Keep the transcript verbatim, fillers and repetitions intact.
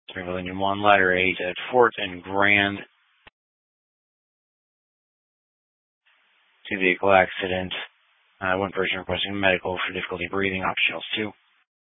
Springfield Union one, ladder eight at Fort and Grand. Two vehicle accident. Uh, one person requesting medical for difficulty breathing, optionals two.